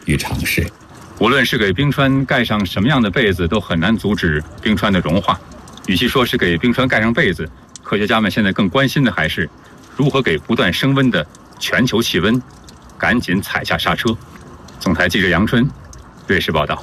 与尝试。 无论是给冰川盖上什么样的被子，都很难阻止冰川的融化。与其说是给冰川盖上被子，科学家们现在更关心的还是如何给不断升温的全球气温赶紧踩下刹车。总台记者杨春，瑞士报道。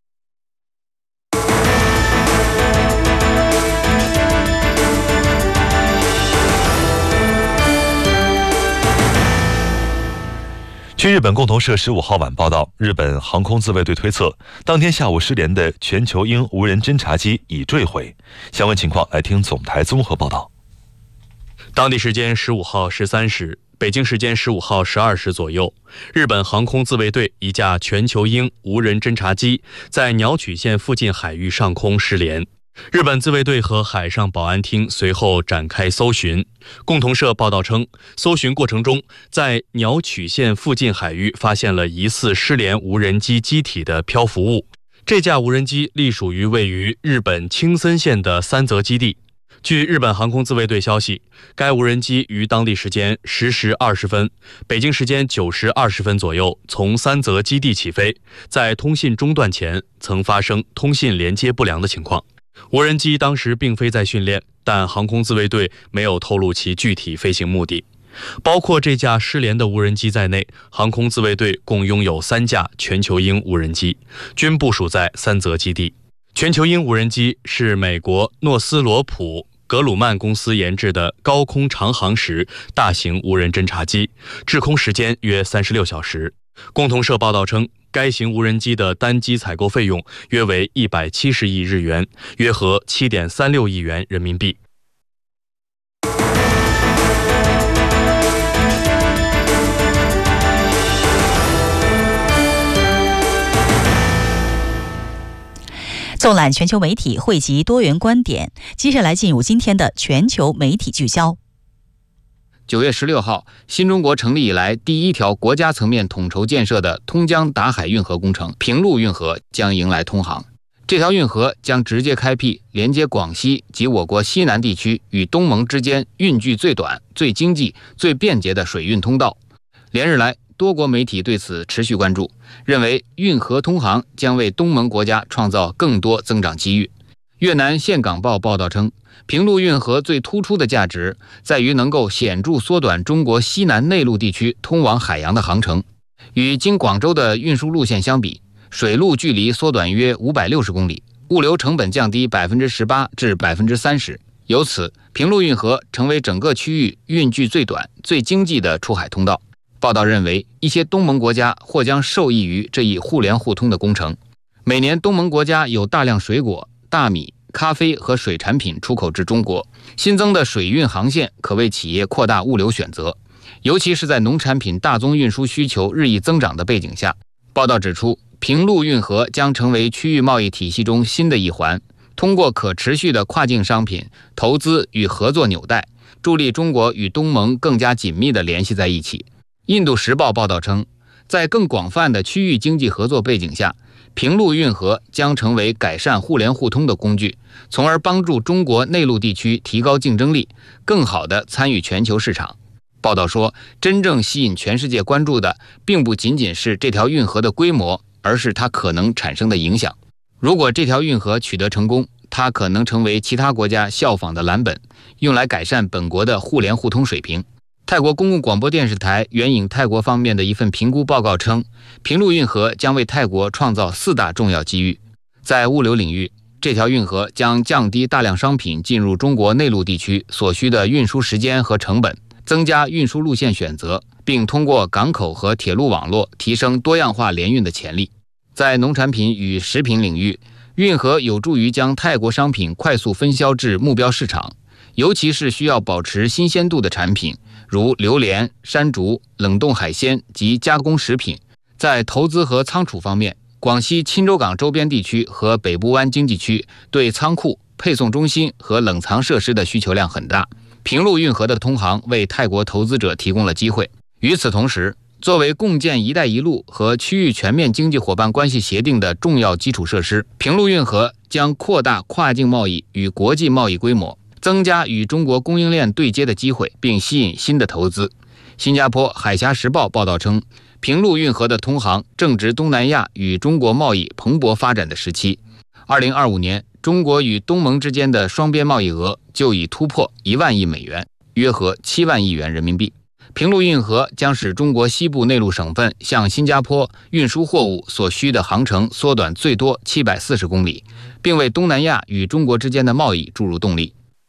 据日本共同社15号晚报道，日本航空自卫队推测，当天下午失联的全球鹰无人侦察机已坠毁。相关情况来听总台综合报道。 当地时间15号13时，北京时间15号12时左右，日本航空自卫队一架全球鹰无人侦察机在鸟取县附近海域上空失联。日本自卫队和海上保安厅随后展开搜寻。共同社报道称，搜寻过程中，在鸟取县附近海域发现了疑似失联无人机机体的漂浮物。这架无人机隶属于位于日本青森县的三泽基地。据日本航空自卫队消息，该无人机于当地时间10时20分，北京时间9时20分左右从三泽基地起飞，在通信中断前曾发生通信连接不良的情况。无人机当时并非在训练，但航空自卫队没有透露其具体飞行目的。包括这架失联的无人机在内，航空自卫队共拥有3架全球鹰无人机，均部署在三泽基地。全球鹰无人机是美国诺斯罗普格鲁曼公司研制的高空长航时大型无人侦察机，滞空时间约36小时。共同社报道称，该型无人机的单机采购费用约为170亿日元，约合7.36亿元人民币。 纵览全球媒体，汇集多元观点。接下来进入今天的全球媒体聚焦。 9月16号，新中国成立以来第一条国家层面统筹建设的通江达海运河工程平陆运河将迎来通航。这条运河将直接开辟连接广西及我国西南地区与东盟之间运距最短、最经济、最便捷的水运通道。连日来，多国媒体对此持续关注，认为运河通航将为东盟国家创造更多增长机遇。越南岘港报报道称，平陆运河最突出的价值在于能够显著缩短中国西南内陆地区通往海洋的航程。与经广州的运输路线相比，水路距离缩短约560公里，物流成本降低18%至30%。由此，平陆运河成为整个区域运距最短、最经济的出海通道。报道认为，一些东盟国家或将受益于这一互联互通的工程。每年东盟国家有大量水果、大米、咖啡和水产品出口至中国，新增的水运航线可为企业扩大物流选择，尤其是在农产品大宗运输需求日益增长的背景下。报道指出，平陆运河将成为区域贸易体系中新的一环，通过可持续的跨境商品、投资与合作纽带，助力中国与东盟更加紧密地联系在一起。印度时报报道称，在更广泛的区域经济合作背景下，平陆运河将成为改善互联互通的工具，从而帮助中国内陆地区提高竞争力，更好地参与全球市场。报道说，真正吸引全世界关注的并不仅仅是这条运河的规模，而是它可能产生的影响。如果这条运河取得成功，它可能成为其他国家效仿的蓝本，用来改善本国的互联互通水平。泰国公共广播电视台援引泰国方面的一份评估报告称，平陆运河将为泰国创造4大重要机遇。在物流领域，这条运河将降低大量商品进入中国内陆地区所需的运输时间和成本，增加运输路线选择，并通过港口和铁路网络提升多样化联运的潜力。在农产品与食品领域，运河有助于将泰国商品快速分销至目标市场，尤其是需要保持新鲜度的产品，如榴莲、山竹、冷冻海鲜及加工食品。在投资和仓储方面，广西钦州港周边地区和北部湾经济区对仓库、配送中心和冷藏设施的需求量很大。平陆运河的通航为泰国投资者提供了机会。与此同时，作为共建“一带一路”和区域全面经济伙伴关系协定的重要基础设施，平陆运河将扩大跨境贸易与国际贸易规模，增加与中国供应链对接的机会，并吸引新的投资。新加坡《海峡时报》报道称， 平陆运河的通航正值东南亚与中国贸易蓬勃发展的时期。2025年，中国与东盟之间的双边贸易额就已突破1万亿美元，约合7万亿元人民币。平陆运河将使中国西部内陆省份向新加坡运输货物所需的航程缩短最多740公里，并为东南亚与中国之间的贸易注入动力。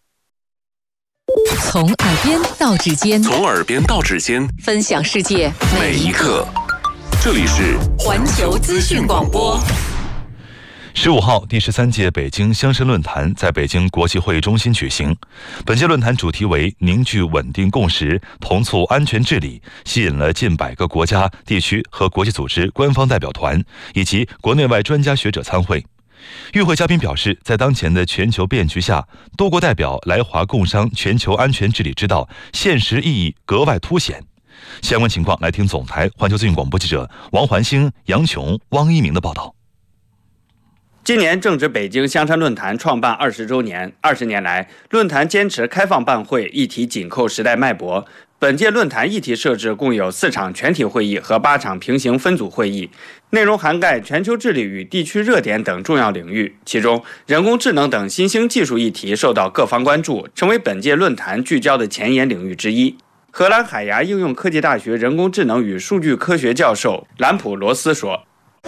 从耳边到指尖， 从耳边到指尖， 分享世界每一刻。这里是环球资讯广播。 15号，第13届北京香山论坛在北京国际会议中心举行。本届论坛主题为凝聚稳定共识，同促安全治理，吸引了近100个国家、地区和国际组织官方代表团以及国内外专家学者参会。与会嘉宾表示，在当前的全球变局下，多国代表来华共商全球安全治理之道，现实意义格外凸显。相关情况来听总台环球资讯广播记者王环星、杨琼、汪一鸣的报道。 今年正值北京香山论坛创办20周年，20年来，论坛坚持开放办会，议题紧扣时代脉搏。本届论坛议题设置共有4场全体会议和8场平行分组会议，内容涵盖全球治理与地区热点等重要领域。其中，人工智能等新兴技术议题受到各方关注，成为本届论坛聚焦的前沿领域之一。荷兰海牙应用科技大学人工智能与数据科学教授兰普罗斯说。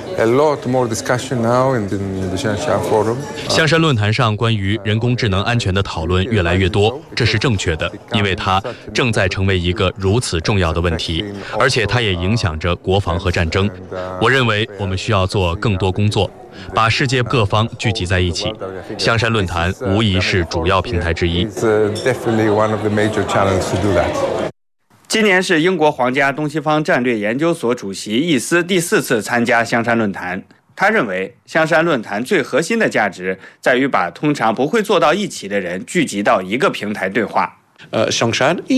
香山论坛上关于人工智能安全的讨论越来越多，这是正确的，因为它正在成为一个如此重要的问题，而且它也影响着国防和战争。我认为我们需要做更多工作，把世界各方聚集在一起。香山论坛无疑是主要平台之一。 今年是英国皇家东西方战略研究所主席易斯第4次参加香山论坛。他认为，香山论坛最核心的价值在于把通常不会坐到一起的人聚集到一个平台对话。 香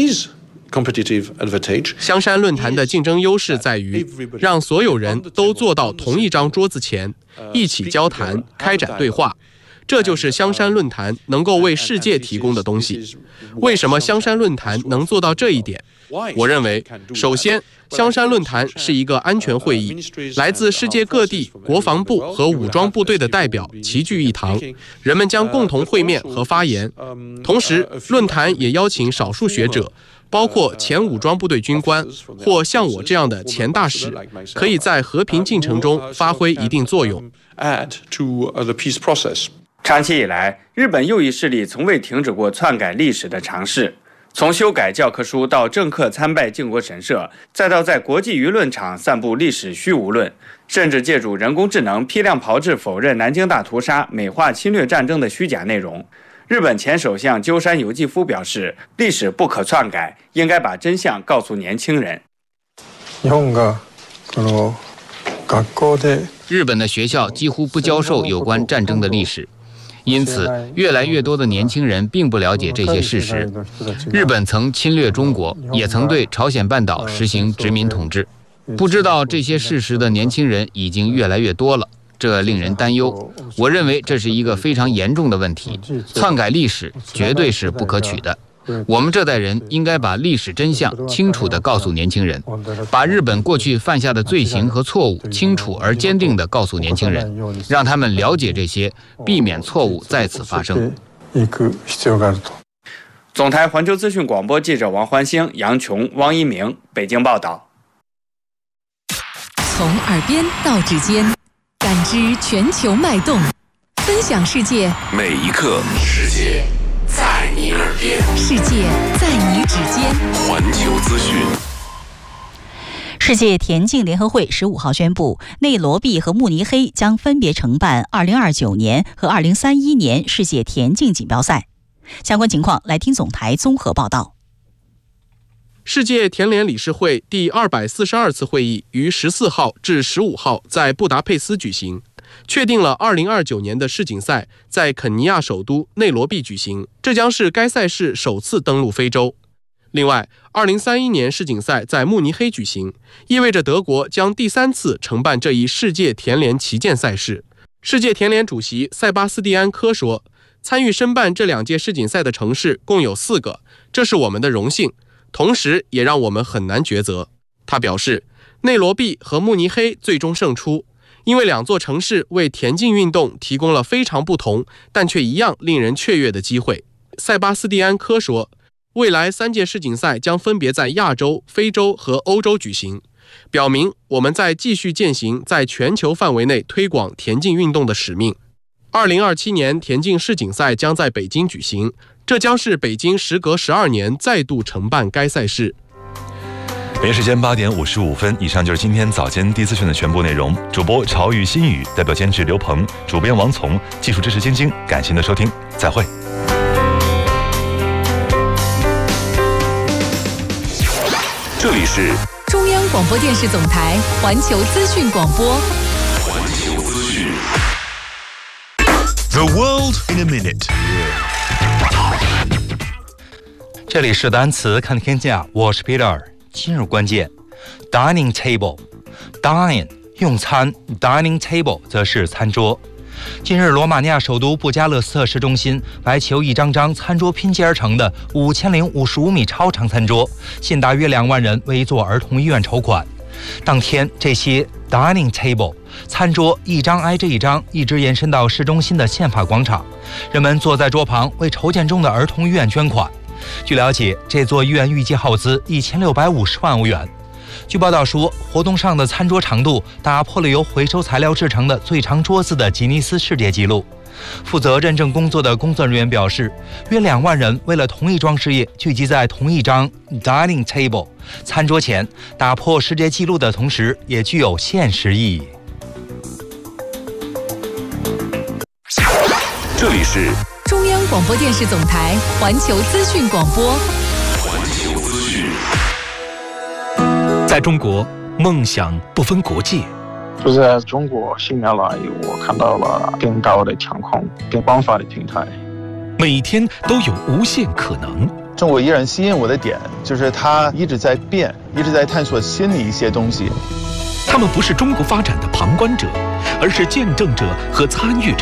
山论坛的竞争优势在于让所有人都坐到同一张桌子前，一起交谈、开展对话。这就是香山论坛能够为世界提供的东西。为什么香山论坛能做到这一点？我认为，首先，香山论坛是一个安全会议，来自世界各地国防部和武装部队的代表齐聚一堂，人们将共同会面和发言。同时，论坛也邀请少数学者，包括前武装部队军官或像我这样的前大使，可以在和平进程中发挥一定作用。 长期以来，日本右翼势力从未停止过篡改历史的尝试。从修改教科书到政客参拜靖国神社，再到在国际舆论场散布历史虚无论，甚至借助人工智能批量炮制否认南京大屠杀、美化侵略战争的虚假内容。日本前首相鸠山由纪夫表示，历史不可篡改，应该把真相告诉年轻人。 日本的学校几乎不教授有关战争的历史，因此越来越多的年轻人并不了解这些事实。日本曾侵略中国，也曾对朝鲜半岛实行殖民统治。不知道这些事实的年轻人已经越来越多了，这令人担忧。我认为这是一个非常严重的问题，篡改历史绝对是不可取的。我们这代人应该把历史真相清楚地告诉年轻人，把日本过去犯下的罪行和错误清楚而坚定地告诉年轻人，让他们了解这些，避免错误再次发生。 总台环球资讯广播记者王环星、杨琼、汪一鸣，北京报道。 从耳边到指尖，感知全球脉动，分享世界每一刻。世界在你耳边， 世界在你指尖。 环球资讯。 世界田径联合会15号宣布，内罗毕和慕尼黑将分别承办2029年和2031年世界田径锦标赛。相关情况来听总台综合报道。 世界田联理事会第242次会议于14号至15号在布达佩斯举行，确定了2029年的世锦赛在肯尼亚首都内罗毕举行，这将是该赛事首次登陆非洲。另外，2031年世锦赛在慕尼黑举行，意味着德国将第3次承办这一世界田联旗舰赛事。世界田联主席塞巴斯蒂安·科说，参与申办这2届世锦赛的城市共有4个，这是我们的荣幸，同时也让我们很难抉择。他表示， 内罗毕和慕尼黑最终胜出，因为两座城市为田径运动提供了非常不同但却一样令人雀跃的机会。塞巴斯蒂安·科说，未来3届世锦赛将分别在亚洲、非洲和欧洲举行，表明我们在继续践行在全球范围内推广田径运动的使命。2027年田径世锦赛将在北京举行，这将是北京时隔12年再度承办该赛事。 北京时间8点55分，以上就是今天早间第一资讯的全部内容。主播朝雨新雨，代表监制刘鹏，主编王从，技术支持晶晶，感谢您的收听，再会。 这里是中央广播电视总台环球资讯广播。 环球资讯。 The world in a minute。 这里是单词看天下，我是 Peter。今日关键 ，dining table，dine 用餐 ，dining table 则是餐桌。近日，罗马尼亚首都布加勒斯特市中心白求一张张餐桌拼接而成的5055米超长餐桌，吸引大约2万人为一座儿童医院筹款。当天，这些 dining table 餐桌一张挨着一张，一直延伸到市中心的宪法广场，人们坐在桌旁为筹建中的儿童医院捐款。据了解，这座医院预计耗资1650万欧元。据报道说，活动上的餐桌长度打破了由回收材料制成的最长桌子的吉尼斯世界纪录。负责认证工作的工作人员表示，约2万人为了同一桩事业聚集在同一张 dining table 餐桌前，打破世界纪录的同时，也具有现实意义。 这里是中央广播电视总台环球资讯广播。 环球资讯。 在中国，梦想不分国界。 就在中国10年来，我看到了更高的天空、更广泛的平台。 每天都有无限可能。 中国依然吸引我的点，就是它一直在变，一直在探索新的一些东西。 他们不是中国发展的旁观者，而是见证者和参与者。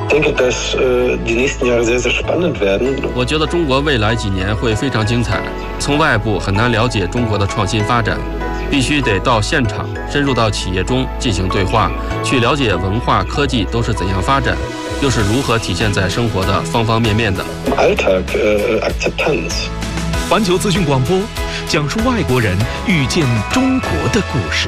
我觉得中国未来几年会非常精彩。从外部很难了解中国的创新发展，必须得到现场，深入到企业中进行对话，去了解文化、科技都是怎样发展，又是如何体现在生活的方方面面的。 环球资讯广播讲述外国人遇见中国的故事。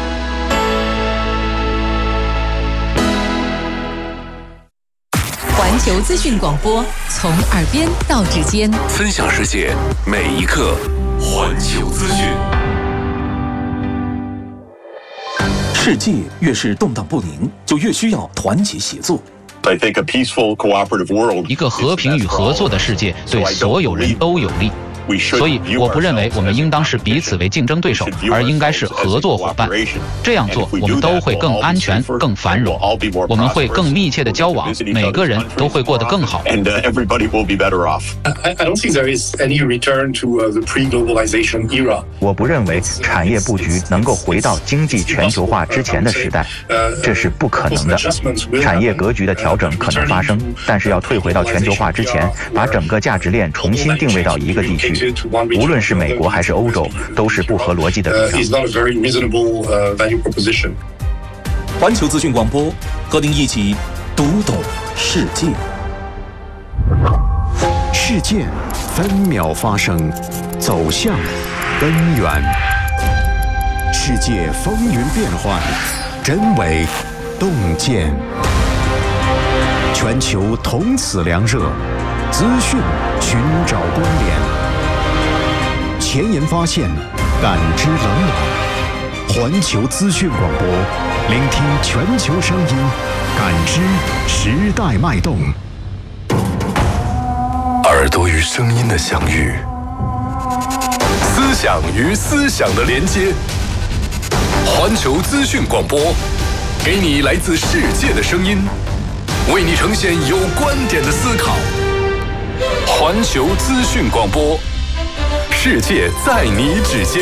环球资讯广播，从耳边到指尖， 分享世界每一刻。环球资讯。 世界越是动荡不宁，就越需要团结协作。 一个和平与合作的世界对所有人都有利。所以我不认为我们应当是彼此为竞争对手，而应该是合作伙伴。这样做，我们都会更安全、更繁荣，我们会更密切的交往，每个人都会过得更好。 我不认为产业布局能够回到经济全球化之前的时代，这是不可能的。产业格局的调整可能发生，但是要退回到全球化之前，把整个价值链重新定位到一个地区。无论是美国还是欧洲，都是不合逻辑的比较。 环球资讯广播，和您一起读懂世界。 事件分秒发生，走向根源。世界风云变幻，真伪洞见。全球同此凉热，资讯寻找关联。前沿发现，感知冷暖。环球资讯广播，聆听全球声音，感知时代脉动。 耳朵与声音的相遇，思想与思想的连接。环球资讯广播，给你来自世界的声音，为你呈现有观点的思考。环球资讯广播，世界在你指尖。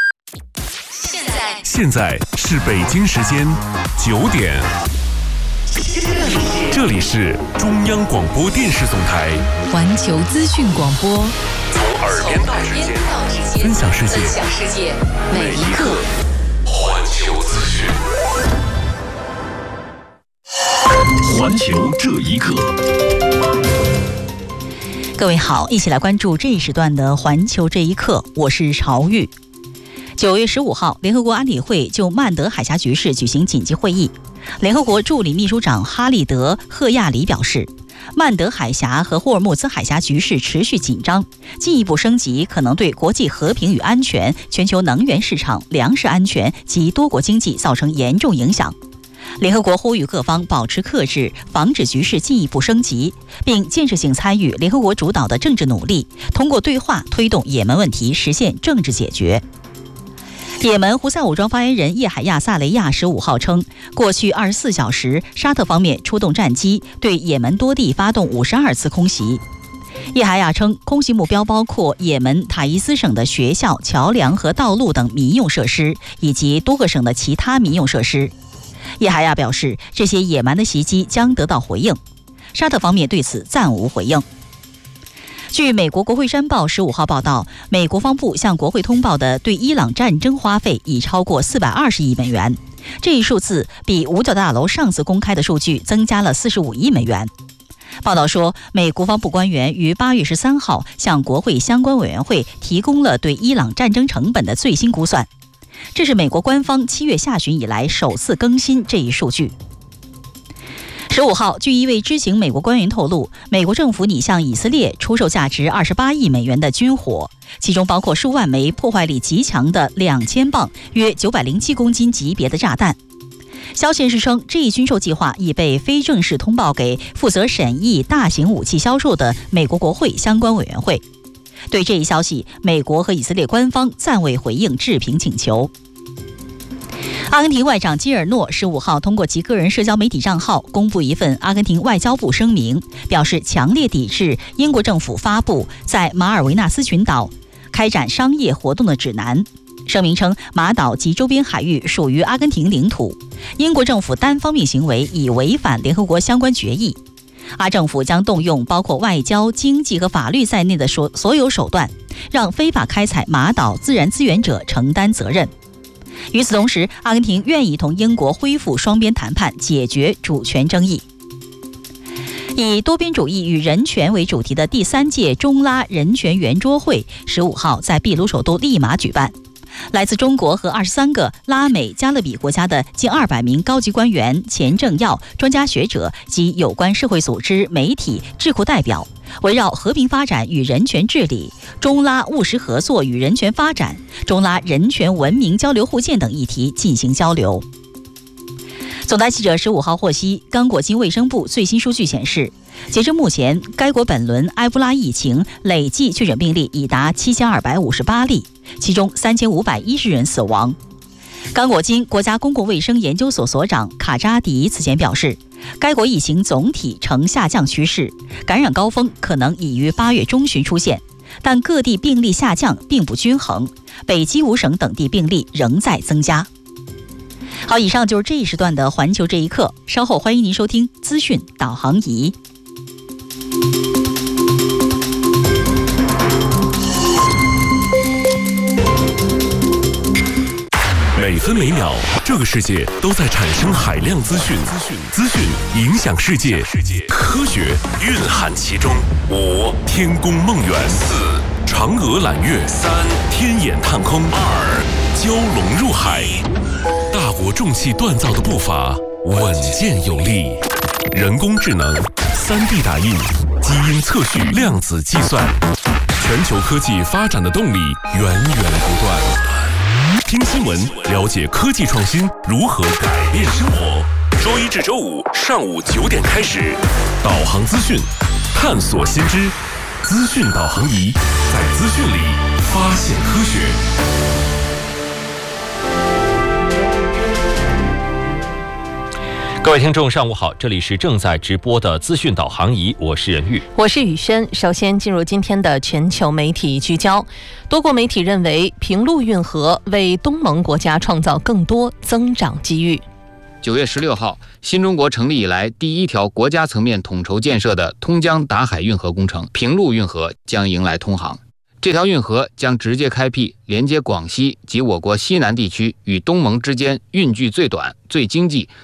现在是北京时间9点。 这里是中央广播电视总台环球资讯广播， 从耳边到指尖，分享世界，每一刻环球资讯。环球这一刻。 各位好，一起来关注这一时段的环球这一刻，我是朝玉。9月15号，联合国安理会就曼德海峡局势举行紧急会议。联合国助理秘书长哈利德·赫亚里表示，曼德海峡和霍尔木兹海峡局势持续紧张，进一步升级可能对国际和平与安全、全球能源市场、粮食安全及多国经济造成严重影响。联合国呼吁各方保持克制，防止局势进一步升级，并建设性参与联合国主导的政治努力，通过对话推动也门问题实现政治解决。也门胡塞武装发言人叶海亚·萨雷亚15号称，过去24小时，沙特方面出动战机对也门多地发动52次空袭。叶海亚称，空袭目标包括也门塔伊斯省的学校、桥梁和道路等民用设施，以及多个省的其他民用设施。叶海亚表示，这些野蛮的袭击将得到回应。沙特方面对此暂无回应。据美国国会山报15号报道，美国防部向国会通报的对伊朗战争花费已超过420亿美元，这一数字比五角大楼上次公开的数据增加了45亿美元。报道说，美国防部官员于8月13号向国会相关委员会提供了对伊朗战争成本的最新估算，这是美国官方7月下旬以来首次更新这一数据。15号，据一位知情美国官员透露，美国政府拟向以色列出售价值28亿美元的军火，其中包括数万枚破坏力极强的2000磅约907公斤级别的炸弹。消息人士称，这一军售计划已被非正式通报给负责审议大型武器销售的美国国会相关委员会。对这一消息，美国和以色列官方暂未回应置评请求。阿根廷外长基尔诺15号通过其个人社交媒体账号公布一份阿根廷外交部声明，表示强烈抵制英国政府发布在马尔维纳斯群岛开展商业活动的指南。声明称，马岛及周边海域属于阿根廷领土，英国政府单方面行为已违反联合国相关决议。阿政府将动用包括外交、经济和法律在内的所有手段，让非法开采马岛自然资源者承担责任。与此同时，阿根廷愿意同英国恢复双边谈判，解决主权争议。以多边主义与人权为主题的第3届中拉人权圆桌会15号在秘鲁首都利马举办。来自中国和23个拉美加勒比国家的近200名高级官员、前政要、专家学者及有关社会组织、媒体、智库代表，围绕和平发展与人权治理、中拉务实合作与人权发展、中拉人权文明交流互鉴等议题进行交流。总台记者15号获悉，刚果金卫生部最新数据显示，截至目前，该国本轮埃博拉疫情累计确诊病例已达7258例，其中3510人死亡。刚果金国家公共卫生研究所所长卡扎迪此前表示，该国疫情总体呈下降趋势，感染高峰可能已于8月中旬出现，但各地病例下降并不均衡，北基五省等地病例仍在增加。好，以上就是这一时段的环球这一刻，稍后欢迎您收听资讯导航仪。 每分每秒，这个世界都在产生海量资讯，资讯影响世界，科学蕴含其中。5. 天宫梦圆。4. 嫦娥揽月。3. 天眼探空。2. 蛟龙入海。大国重器锻造的步伐稳健有力，人工智能、3D 打印、基因测序、量子计算，全球科技发展的动力源源不断。听新闻，了解科技创新如何改变生活。周一至周五上午9点开始，导航资讯，探索新知，资讯导航仪，在资讯里发现科学。 各位听众，上午好，这里是正在直播的资讯导航仪，我是任玉， 我是宇轩。首先进入今天的全球媒体聚焦。多国媒体认为，平陆运河为东盟国家创造更多增长机遇。 9月16号，新中国成立以来第一条国家层面统筹建设的通江达海运河工程平陆运河将迎来通航。这条运河将直接开辟连接广西及我国西南地区与东盟之间运距最短、最经济、